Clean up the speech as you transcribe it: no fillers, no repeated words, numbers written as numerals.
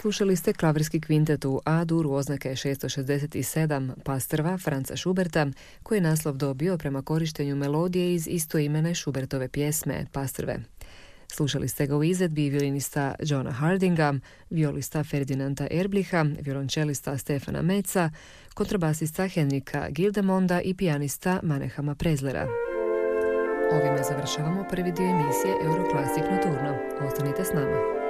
Slušali ste klavirski kvintet u A-dur oznake 667 Pastrva Franza Schuberta, koji je naslov dobio prema korištenju melodije iz istoimene Schubertove pjesme Pastrve. Slušali ste ga u izvedbi violinista Johna Hardinga, violista Ferdinanda Erblicha, violončelista Stefana Metza, kontrabasista Henrika Gildemonda i pijanista Manehama Prezlera. Ovime završavamo prvi dio emisije Euroclassic Nocturno. Ostanite s nama.